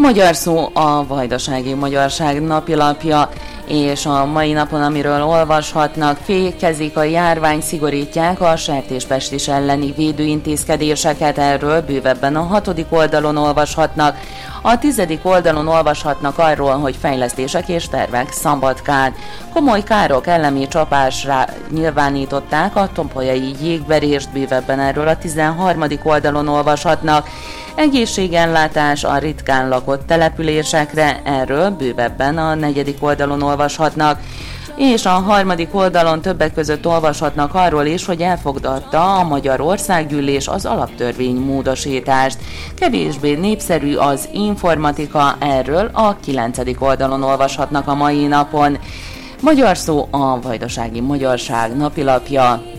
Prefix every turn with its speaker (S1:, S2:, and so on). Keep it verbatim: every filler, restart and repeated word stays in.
S1: Magyar szó a Vajdasági Magyarság napilapja, és a mai napon, amiről olvashatnak, fékezik a járvány, szigorítják a sertéspestis elleni védőintézkedéseket, erről bővebben a hatodik oldalon olvashatnak. A tizedik oldalon olvashatnak arról, hogy fejlesztések és tervek Szabadkán. Komoly károk, elemi csapásra nyilvánították a tompolyai jégverést, bővebben erről a tizenharmadik oldalon olvashatnak. Egészségellátás a ritkán lakott településekre, erről bővebben a negyedik oldalon olvashatnak. És a harmadik oldalon többek között olvashatnak arról is, hogy elfogadta a Magyar Országgyűlés az alaptörvény módosítást. Kevésbé népszerű az informatika, erről a kilencedik oldalon olvashatnak a mai napon. Magyar szó a Vajdasági Magyarság napilapja.